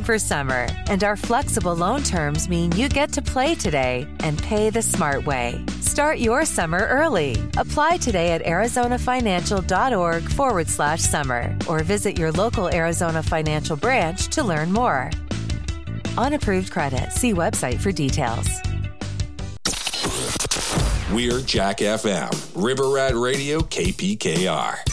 for summer, and our flexible loan terms mean you get to play today and pay the smart way. Start your summer early. Apply today at arizonafinancial.org/summer or visit your local Arizona Financial branch to learn more. Unapproved credit. See website for details. We're Jack FM, River Rat Radio, KPKR.